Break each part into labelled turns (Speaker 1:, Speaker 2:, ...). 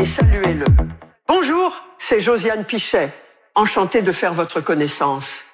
Speaker 1: et saluez-le. Bonjour, c'est Josiane Pichet. Enchantée de faire votre connaissance.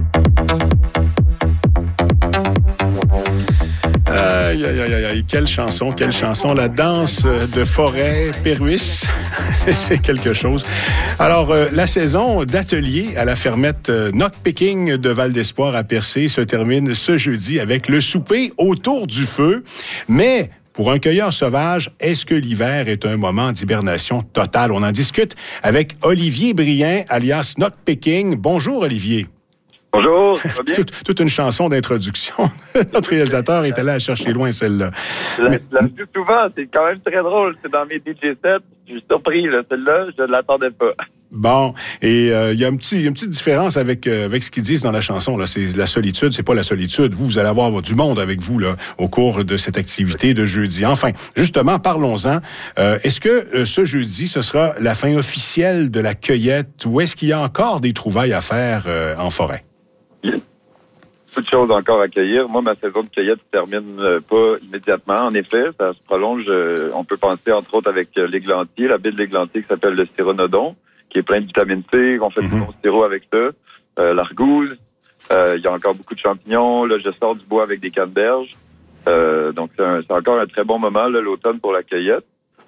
Speaker 2: Aïe, aïe, aïe, aïe, quelle chanson. La danse de forêt péruisse, c'est quelque chose. Alors, la saison d'atelier à la fermette Knock-Picking de Val-d'Espoir à Percé se termine ce jeudi avec le souper autour du feu. Mais pour un cueilleur sauvage, est-ce que l'hiver est un moment d'hibernation totale? On en discute avec Olivier Brien, alias Knock-Picking. Bonjour, Olivier.
Speaker 3: Bonjour, ça va bien?
Speaker 2: Toute une chanson d'introduction. Notre réalisateur est allé la chercher loin, celle-là.
Speaker 3: Je la joue souvent, c'est quand même très drôle. C'est dans mes DJ sets. Je suis surpris, là. Celle-là, je ne l'attendais pas.
Speaker 2: Bon, et il y a une petite différence avec ce qu'ils disent dans la chanson. Là. C'est la solitude, c'est pas la solitude. Vous allez avoir du monde avec vous là, au cours de cette activité de jeudi. Enfin, justement, parlons-en. Est-ce que ce jeudi, ce sera la fin officielle de la cueillette ou est-ce qu'il y a encore des trouvailles à faire en forêt?
Speaker 3: Il y a beaucoup de choses encore à cueillir. Moi, ma saison de cueillette ne termine pas immédiatement. En effet, ça se prolonge. On peut penser, entre autres, avec l'églantier, la baie de l'églantier qui s'appelle le stéronodon, qui est plein de vitamine C. On fait du bon sirop avec ça. L'argouze. Il y a encore beaucoup de champignons. Là, je sors du bois avec des canneberges. Donc, c'est encore un très bon moment, là, l'automne, pour la cueillette.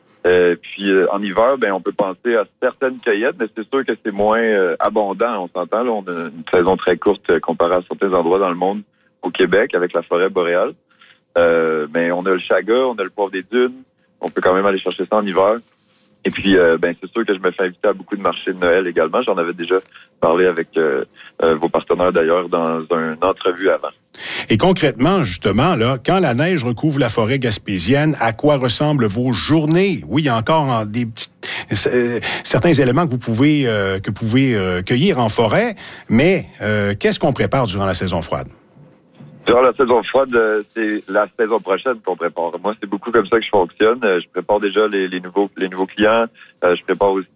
Speaker 3: Puis en hiver, on peut penser à certaines cueillettes, mais c'est sûr que c'est moins abondant. On s'entend, là, on a une saison très courte comparée à certains endroits dans le monde au Québec avec la forêt boréale. Mais on a le chaga, on a le poivre des dunes. On peut quand même aller chercher ça en hiver. Et puis, c'est sûr que je me fais inviter à beaucoup de marchés de Noël également. J'en avais déjà parlé avec vos partenaires d'ailleurs dans une entrevue avant.
Speaker 2: Et concrètement, justement, là, quand la neige recouvre la forêt gaspésienne, à quoi ressemblent vos journées? Oui, il y a encore des petits, certains éléments que vous pouvez cueillir en forêt, mais qu'est-ce qu'on prépare durant la saison froide?
Speaker 3: Durant la saison froide, c'est la saison prochaine qu'on prépare. Moi, c'est beaucoup comme ça que je fonctionne. Je prépare déjà les nouveaux clients. Je prépare aussi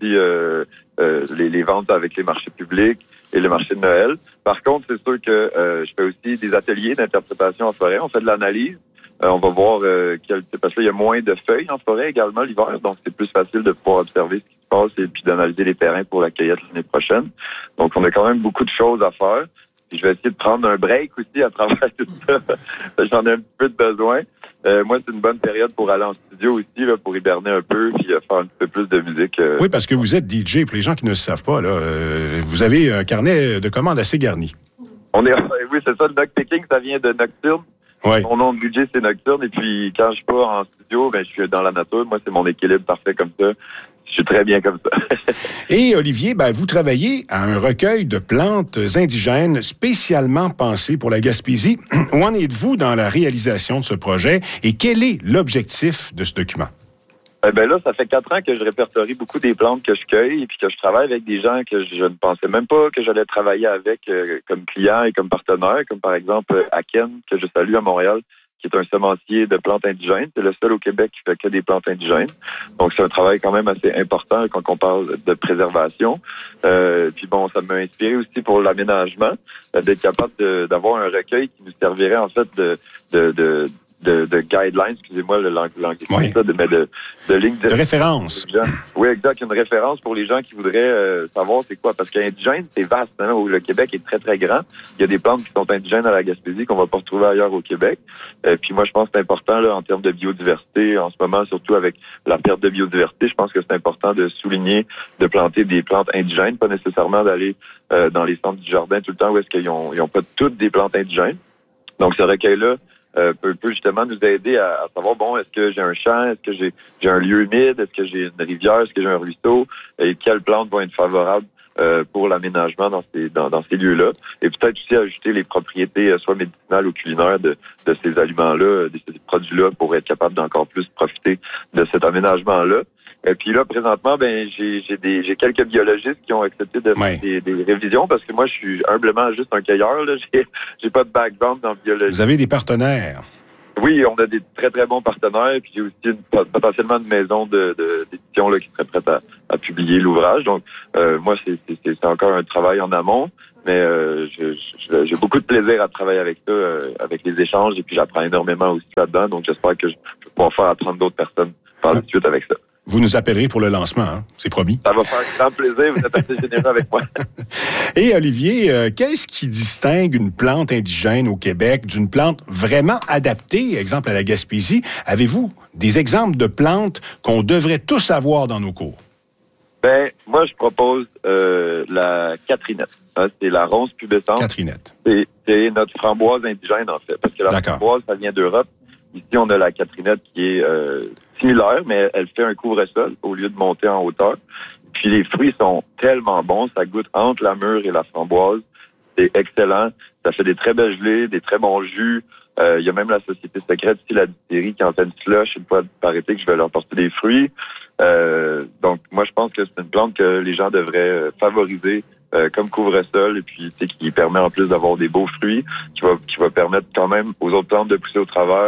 Speaker 3: les ventes avec les marchés publics et le marché de Noël. Par contre, c'est sûr que je fais aussi des ateliers d'interprétation en forêt. On fait de l'analyse. On va voir parce qu'il y a moins de feuilles en forêt également l'hiver, donc c'est plus facile de pouvoir observer ce qui se passe et puis d'analyser les terrains pour la cueillette l'année prochaine. Donc, on a quand même beaucoup de choses à faire. Puis je vais essayer de prendre un break aussi à travers tout ça. J'en ai un petit peu de besoin. Moi, c'est une bonne période pour aller en studio aussi, là, pour hiberner un peu puis faire un petit peu plus de musique.
Speaker 2: Oui, parce que vous êtes DJ. Pour les gens qui ne le savent pas, là, vous avez un carnet de commandes assez garni.
Speaker 3: Oui, c'est ça. Le Knock-Picking, ça vient de Nocturne.
Speaker 2: Ouais.
Speaker 3: Mon nom de DJ, c'est Nocturne. Et puis, quand je pars en studio, je suis dans la nature. Moi, c'est mon équilibre parfait comme ça. Je suis très bien comme ça.
Speaker 2: Et Olivier, vous travaillez à un recueil de plantes indigènes spécialement pensées pour la Gaspésie. Où en êtes-vous dans la réalisation de ce projet et quel est l'objectif de ce document?
Speaker 3: Là, ça fait 4 ans que je répertorie beaucoup des plantes que je cueille et puis que je travaille avec des gens que je ne pensais même pas que j'allais travailler avec comme client et comme partenaire, comme par exemple Aken, que je salue à Montréal, qui est un semencier de plantes indigènes. C'est le seul au Québec qui fait que des plantes indigènes. Donc, c'est un travail quand même assez important quand on parle de préservation. Puis bon, ça m'a inspiré aussi pour l'aménagement, d'être capable d'avoir un recueil qui nous servirait en fait de guidelines, excusez-moi le langage,
Speaker 2: oui.
Speaker 3: de lignes
Speaker 2: de référence.
Speaker 3: Oui, exact, une référence pour les gens qui voudraient savoir c'est quoi, parce qu'indigène, c'est vaste, hein, où le Québec est très, très grand. Il y a des plantes qui sont indigènes à la Gaspésie qu'on va pas retrouver ailleurs au Québec. Puis moi, je pense que c'est important là, en termes de biodiversité, en ce moment, surtout avec la perte de biodiversité, je pense que c'est important de souligner, de planter des plantes indigènes, pas nécessairement d'aller dans les centres du jardin tout le temps où est-ce qu'ils ont pas toutes des plantes indigènes. Donc, ce recueil-là peut justement nous aider à savoir, bon, est-ce que j'ai un champ, est-ce que j'ai un lieu humide, est-ce que j'ai une rivière, est-ce que j'ai un ruisseau, et quelles plantes vont être favorables pour l'aménagement dans ces lieux-là. Et peut-être aussi ajouter les propriétés soit médicinales ou culinaires de ces aliments-là, de ces produits-là, pour être capable d'encore plus profiter de cet aménagement-là. Et puis là, présentement, j'ai quelques biologistes qui ont accepté de faire des révisions parce que moi, je suis humblement juste un cueilleur. Là. J'ai pas de background dans la biologie.
Speaker 2: Vous avez des partenaires?
Speaker 3: Oui, on a des très, très bons partenaires. Puis j'ai aussi potentiellement une maison d'édition là, qui serait prête à publier l'ouvrage. Donc, moi, c'est encore un travail en amont. Mais j'ai beaucoup de plaisir à travailler avec ça, avec les échanges. Et puis, j'apprends énormément aussi là-dedans. Donc, j'espère que je vais pouvoir faire apprendre d'autres personnes par la suite avec ça.
Speaker 2: Vous nous appellerez pour le lancement, hein? C'est promis.
Speaker 3: Ça va faire grand plaisir, vous êtes assez généreux avec moi.
Speaker 2: Et Olivier, qu'est-ce qui distingue une plante indigène au Québec d'une plante vraiment adaptée, exemple à la Gaspésie? Avez-vous des exemples de plantes qu'on devrait tous avoir dans nos cours?
Speaker 3: Ben, moi, je propose la catrinette. Hein, c'est la ronce pubescente.
Speaker 2: Catrinette.
Speaker 3: C'est notre framboise indigène, en fait. Parce que la framboise, ça vient d'Europe. Ici, on a la catrinette qui est similaire, mais elle fait un couvre-sol au lieu de monter en hauteur. Puis les fruits sont tellement bons, ça goûte entre la mûre et la framboise. C'est excellent. Ça fait des très belles gelées, des très bons jus. Il y a même la société secrète ici, la distillerie, qui en fait une slush une fois par été que je vais leur porter des fruits. Donc, moi, je pense que c'est une plante que les gens devraient favoriser comme couvre-sol et puis qui permet en plus d'avoir des beaux fruits, qui va permettre quand même aux autres plantes de pousser au travers.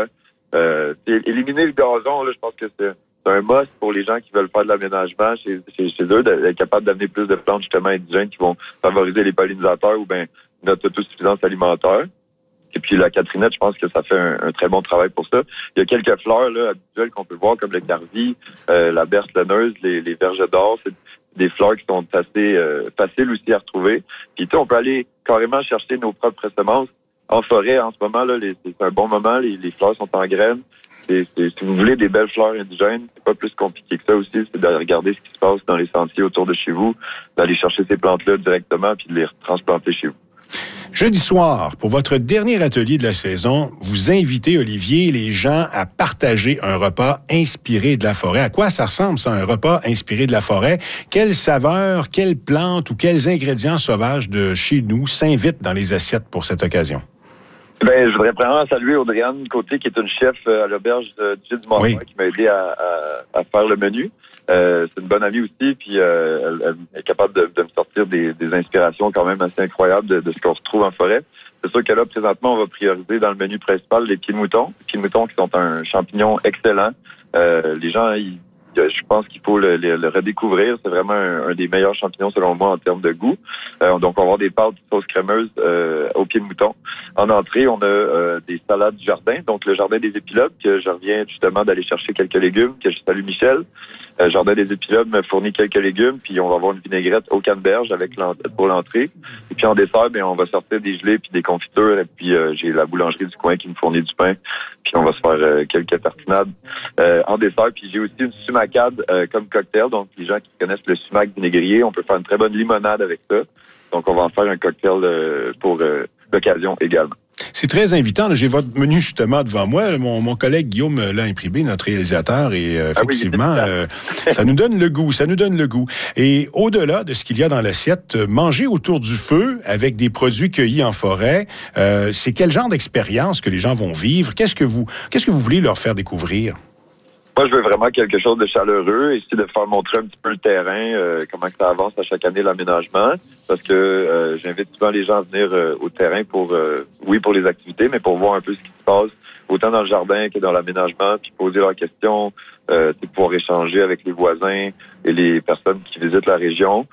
Speaker 3: Éliminer le gazon, là, je pense que c'est un must pour les gens qui veulent faire de l'aménagement chez eux, d'être capable d'amener plus de plantes justement indigènes qui vont favoriser les pollinisateurs ou bien notre autosuffisance alimentaire. Et puis la catrinette, je pense que ça fait un très bon travail pour ça. Il y a quelques fleurs là habituelles qu'on peut voir, comme le carvi, la berce laineuse, les verges d'or. C'est des fleurs qui sont assez faciles aussi à retrouver. Puis on peut aller carrément chercher nos propres semences. En forêt, en ce moment, là, c'est un bon moment. Les fleurs sont en graines. Si vous voulez des belles fleurs indigènes, c'est pas plus compliqué que ça aussi. C'est de regarder ce qui se passe dans les sentiers autour de chez vous, d'aller chercher ces plantes-là directement puis de les transplanter chez vous.
Speaker 2: Jeudi soir, pour votre dernier atelier de la saison, vous invitez, Olivier, les gens à partager un repas inspiré de la forêt. À quoi ça ressemble, ça, un repas inspiré de la forêt? Quelles saveurs, quelles plantes ou quels ingrédients sauvages de chez nous s'invitent dans les assiettes pour cette occasion?
Speaker 3: Ben, je voudrais vraiment saluer Audrey-Anne Côté, qui est une chef à l'auberge du Gilles du Mont-Roy, qui m'a aidé à faire le menu. C'est une bonne amie aussi, puis elle est capable de me sortir des inspirations quand même assez incroyables de ce qu'on retrouve en forêt. C'est sûr que là, présentement, on va prioriser dans le menu principal les pieds de mouton. Les pieds de mouton qui sont un champignon excellent. Les gens, je pense qu'il faut le redécouvrir. C'est vraiment un des meilleurs champignons selon moi en termes de goût. Donc, on va avoir des pâtes de sauce crémeuse aux pieds de mouton. En entrée, on a des salades du jardin. Donc, le jardin des épilobes, que je reviens justement d'aller chercher quelques légumes, que je salue Michel. Jardin des épilobes me fournit quelques légumes, puis on va avoir une vinaigrette au canneberge pour l'entrée. Et puis en dessert, on va sortir des gelées puis des confitures. Et puis j'ai la boulangerie du coin qui me fournit du pain. Puis on va se faire quelques tartinades en dessert. Puis j'ai aussi une sumacade comme cocktail. Donc les gens qui connaissent le sumac vinaigrier, on peut faire une très bonne limonade avec ça. Donc on va en faire un cocktail pour l'occasion également.
Speaker 2: C'est très invitant. Là, j'ai votre menu justement devant moi. Mon collègue Guillaume l'a imprimé, notre réalisateur, et effectivement, ça nous donne le goût. Ça nous donne le goût. Et au-delà de ce qu'il y a dans l'assiette, manger autour du feu avec des produits cueillis en forêt, c'est quel genre d'expérience que les gens vont vivre? Qu'est-ce que vous voulez leur faire découvrir?
Speaker 3: Moi, je veux vraiment quelque chose de chaleureux, essayer de faire montrer un petit peu le terrain, comment que ça avance à chaque année l'aménagement, parce que j'invite souvent les gens à venir au terrain pour les activités, mais pour voir un peu ce qui se passe, autant dans le jardin que dans l'aménagement, puis poser leurs questions, pouvoir échanger avec les voisins et les personnes qui visitent la région.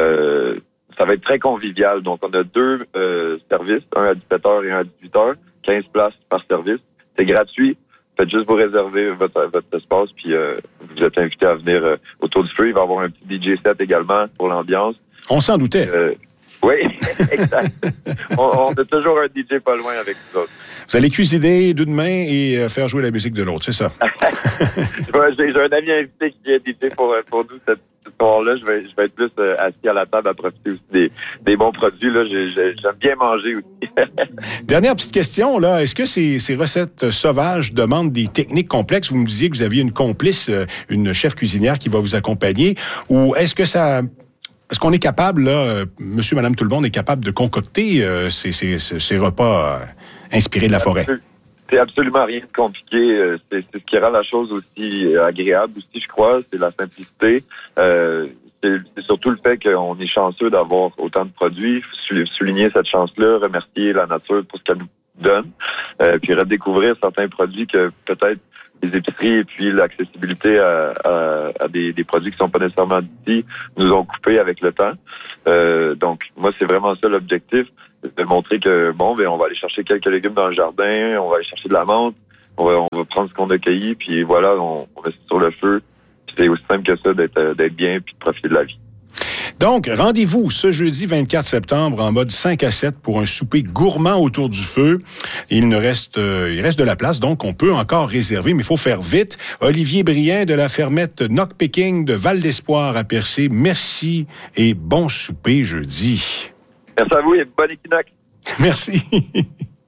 Speaker 3: Ça va être très convivial. Donc, on a 2 services, un à 17h et un à 18h, 15 places par service. C'est gratuit. Faites juste vous réserver votre espace, puis vous êtes invité à venir autour du feu. Il va y avoir un petit DJ set également pour l'ambiance.
Speaker 2: On s'en doutait.
Speaker 3: Oui, exact. on a toujours un DJ pas loin avec nous autres.
Speaker 2: Vous allez cuisiner d'une main et faire jouer la musique de l'autre, c'est ça?
Speaker 3: J'ai un ami invité qui est DJ pour nous cette soir-là. Je vais être plus assis à la table à profiter aussi des bons produits. Là. J'aime bien manger aussi.
Speaker 2: Dernière petite question, là. Est-ce que ces recettes sauvages demandent des techniques complexes? Vous me disiez que vous aviez une complice, une chef cuisinière qui va vous accompagner. Ou est-ce qu'on est capable, là, monsieur, madame, tout le monde est capable de concocter ces repas inspirés de la forêt?
Speaker 3: C'est absolument rien de compliqué. C'est ce qui rend la chose aussi agréable aussi, je crois. C'est la simplicité. C'est surtout le fait qu'on est chanceux d'avoir autant de produits. Souligner cette chance-là, remercier la nature pour ce qu'elle nous donne, puis redécouvrir certains produits que peut-être les épiceries et puis l'accessibilité à des produits qui sont pas nécessairement d'ici nous ont coupé avec le temps. Donc, moi, c'est vraiment ça l'objectif, de montrer que, on va aller chercher quelques légumes dans le jardin, on va aller chercher de la menthe, on va prendre ce qu'on a cueilli, puis voilà, on met ça sur le feu, C'est aussi simple que ça d'être bien puis de profiter de la vie.
Speaker 2: Donc, rendez-vous ce jeudi 24 septembre en mode 5 à 7 pour un souper gourmand autour du feu. Il reste de la place, donc on peut encore réserver, mais il faut faire vite. Olivier Brien de la fermette Knockpicking de Val-d'Espoir à Percé, merci et bon souper jeudi.
Speaker 3: Merci à vous et bon équinoxe.
Speaker 2: Merci.